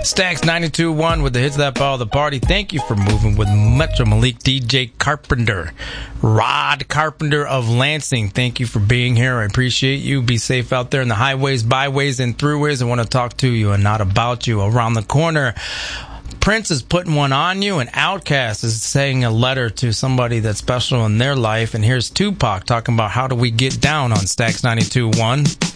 Stacks 92.1 with the hits that follow the party. Thank you for moving with Metro Malik, DJ Carpenter, Rod Carpenter of Lansing. Thank you for being here. I appreciate you. Be safe out there in the highways, byways, and throughways. I want to talk to you and not about you. Around the corner, Prince is putting one on you, and Outkast is saying a letter to somebody that's special in their life. And here's Tupac talking about how do we get down on Stacks 92.1.